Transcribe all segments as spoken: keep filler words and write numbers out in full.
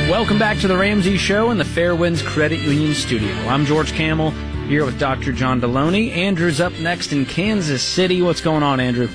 Welcome back to the Ramsey Show in the Fairwinds Credit Union studio. I'm George Camel, here with Doctor John Deloney. Andrew's up next in Kansas City. What's going on, Andrew?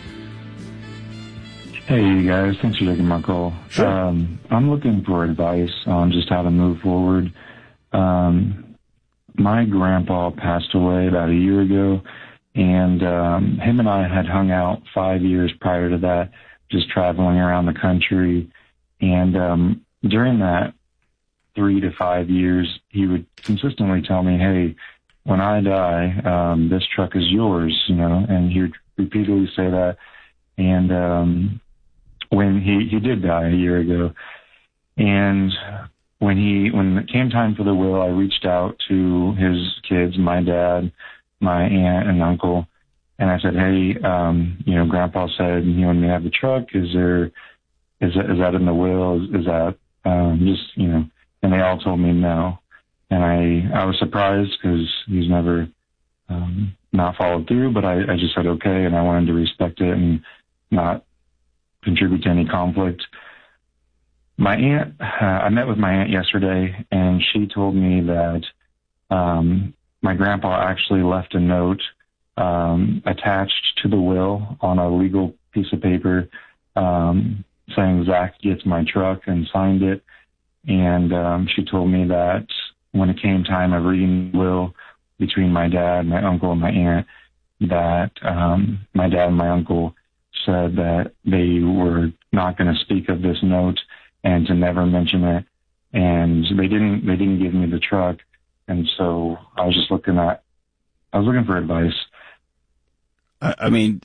Hey, you guys. Thanks for taking my call. Sure. Um, I'm looking for advice on just how to move forward. Um, my grandpa passed away about a year ago, and um, him and I had hung out five years prior to that, just traveling around the country. And um, during that three to five years, he would consistently tell me, hey, when I die, um, this truck is yours, you know, and he would repeatedly say that. And um, when he, he did die a year ago, and when he when it came time for the will, I reached out to his kids, my dad, my aunt, and uncle, and I said, hey, um, you know, Grandpa said he wanted me to have the truck. Is there, is that, is that in the will? Is, is that um, just, you know? And they all told me no. And I, I was surprised because he's never um, not followed through, but I, I just said okay, and I wanted to respect it and not contribute to any conflict. My aunt, uh, I met with my aunt yesterday, and she told me that um, my grandpa actually left a note um, attached to the will on a legal piece of paper um, saying Zach gets my truck, and signed it. And um, she told me that when it came time of reading the will between my dad, my uncle, and my aunt, that um, my dad and my uncle said that they were not going to speak of this note and to never mention it. And they didn't, they didn't give me the truck. And so I was just looking at, I was looking for advice. I, I mean,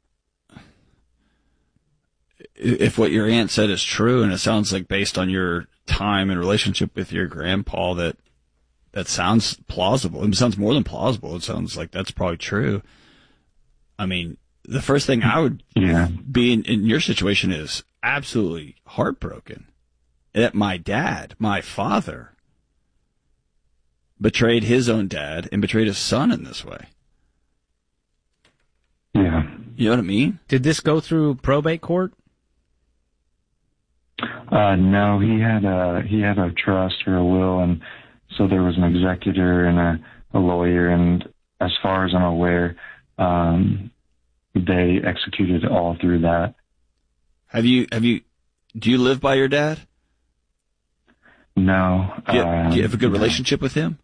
if what your aunt said is true, and it sounds like based on your time and relationship with your grandpa, that that sounds plausible. It sounds more than plausible. It sounds like that's probably true. I mean, the first thing I would yeah. be in, in your situation is absolutely heartbroken that my dad, my father, betrayed his own dad and betrayed his son in this way. Yeah. You know what I mean? Did this go through probate court? Uh, no, he had a, he had a trust or a will, and so there was an executor and a, a lawyer, and as far as I'm aware, um, they executed all through that. Have you, have you, do you live by your dad? No. Do you, uh, do you have a good relationship with him?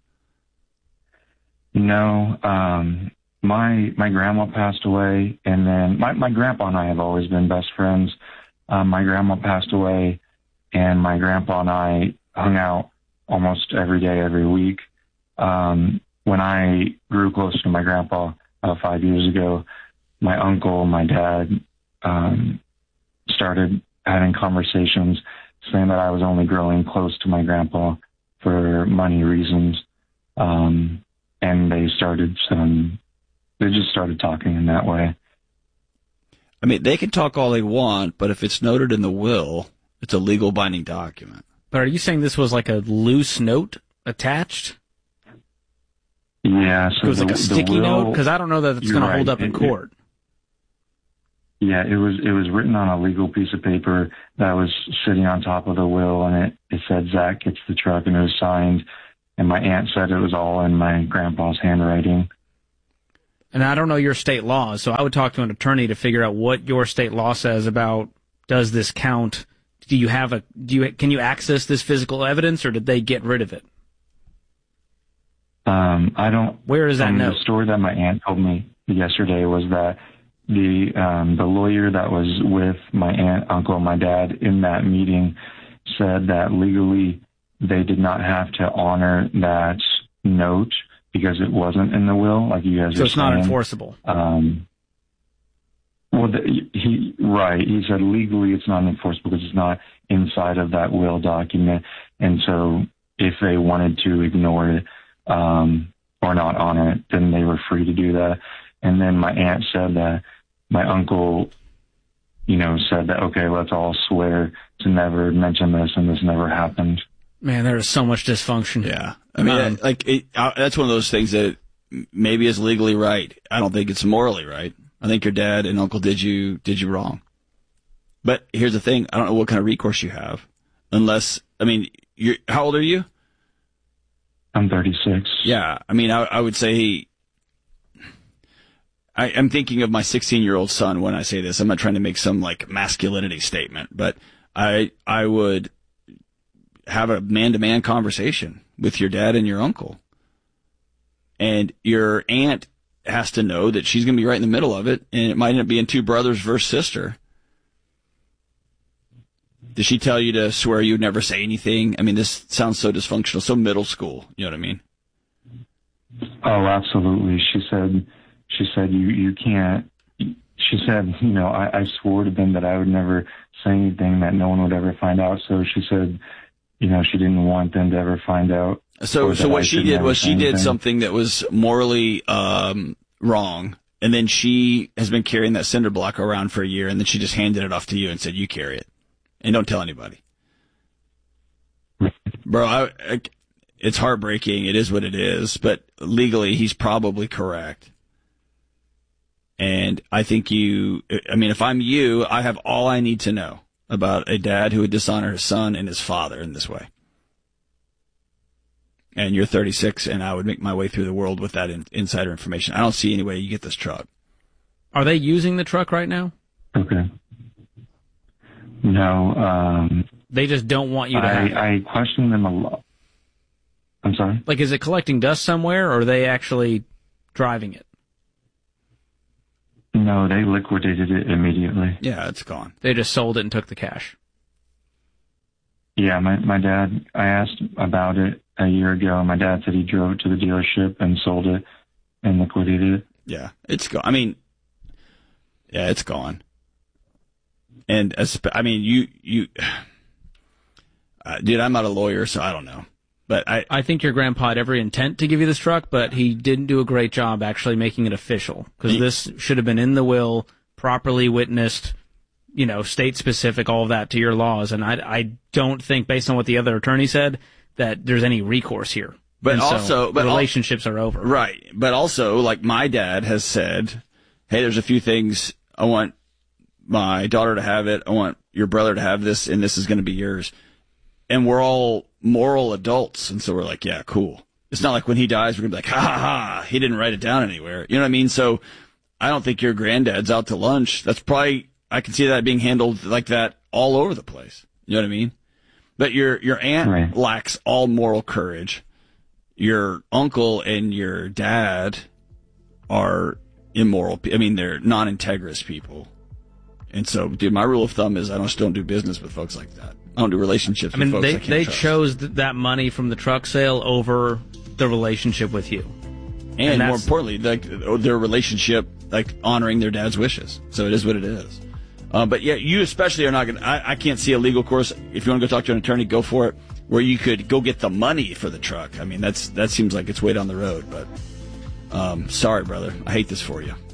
No. Um, my, my grandma passed away, and then my, my grandpa and I have always been best friends. Um, my grandma passed away, and my grandpa and I hung out almost every day, every week. Um, when I grew close to my grandpa uh, five years ago, my uncle and my dad um, started having conversations saying that I was only growing close to my grandpa for money reasons. Um, and they started some, they just started talking in that way. I mean, they can talk all they want, but if it's noted in the will, it's a legal binding document. But are you saying this was like a loose note attached? Yeah. So it was the, like a sticky will, note? Because I don't know that it's going right. to hold up in it, court. It, yeah, it was it was written on a legal piece of paper that was sitting on top of the will, and it, it said Zach gets the truck, and it was signed. And my aunt said it was all in my grandpa's handwriting. And I don't know your state laws, so I would talk to an attorney to figure out what your state law says about, does this count? Do you have a, do you, can you access this physical evidence, or did they get rid of it? Um, I don't. Where is that um, note? The story that my aunt told me yesterday was that the, um, the lawyer that was with my aunt, uncle, and my dad in that meeting said that legally they did not have to honor that note because it wasn't in the will, like you guys so are it's saying. Not enforceable. Um, well, the, he right. He said legally it's not enforceable because it's not inside of that will document, and so if they wanted to ignore it um, or not honor it, then they were free to do that. And then my aunt said that my uncle, you know, said that okay, let's all swear to never mention this, and this never happened. Man, there is so much dysfunction. Yeah. I mean, um, like, it, uh, that's one of those things that maybe is legally right. I don't think it's morally right. I think your dad and uncle did you, did you wrong. But here's the thing. I don't know what kind of recourse you have. unless, I mean, you're, how old are you? I'm thirty-six. Yeah, I mean, I, I would say, I, I'm thinking of my sixteen-year-old son when I say this. I'm not trying to make some, like, masculinity statement, but I I would have a man-to-man conversation with your dad and your uncle. And your aunt has to know that she's going to be right in the middle of it, and it might end up being two brothers versus sister. Did she tell you to swear you'd never say anything? I mean, this sounds so dysfunctional, so middle school. You know what I mean? Oh, absolutely. She said, she said, you, you can't, she said, you know, I, I swore to them that I would never say anything, that no one would ever find out. So she said, you know, she didn't want them to ever find out. So, so what she did was she did something that was morally, um, wrong. And then she has been carrying that cinder block around for a year, and then she just handed it off to you and said, you carry it. And don't tell anybody. Bro, I, I, it's heartbreaking. It is what it is. But legally, he's probably correct. And I think you, I mean, if I'm you, I have all I need to know about a dad who would dishonor his son and his father in this way. And you're thirty-six, and I would make my way through the world with that in, insider information. I don't see any way you get this truck. Are they using the truck right now? Okay. No, um... They just don't want you to I, have it. I question them a lot. I'm sorry? Like, is it collecting dust somewhere, or are they actually driving it? No, they liquidated it immediately. Yeah, it's gone. They just sold it and took the cash. Yeah, my, my dad, I asked about it a year ago. My dad said he drove it to the dealership and sold it and liquidated it. Yeah, it's gone. I mean, yeah, it's gone. And, I mean, you, you, uh, dude, I'm not a lawyer, so I don't know. But I, I think your grandpa had every intent to give you this truck, but he didn't do a great job actually making it official. Because this should have been in the will, properly witnessed, you know, state specific, all of that to your laws. And I, I don't think, based on what the other attorney said, that there's any recourse here. But and also, so but relationships al- are over. Right. But also, like my dad has said, hey, there's a few things I want my daughter to have it. I want your brother to have this, and this is going to be yours. And we're all moral adults, and so we're like, yeah, cool. It's not like when he dies, we're going to be like, ha, ha, ha, he didn't write it down anywhere. You know what I mean? So I don't think your granddad's out to lunch. That's probably, I can see that being handled like that all over the place. You know what I mean? But your, your aunt right. lacks all moral courage. Your uncle and your dad are immoral. I mean, they're non-integrous people. And so, dude, my rule of thumb is I don't, just don't do business with folks like that. I don't do relationships I mean, with folks they, I can't they trust. chose th- that money from the truck sale over the relationship with you. And, And more that's- importantly, like their relationship, like honoring their dad's wishes. So it is what it is. Uh, but yeah, you especially are not going to, I can't see a legal course. If you want to go talk to an attorney, go for it, where you could go get the money for the truck. I mean, that's that seems like it's way down the road, but um, sorry, brother. I hate this for you.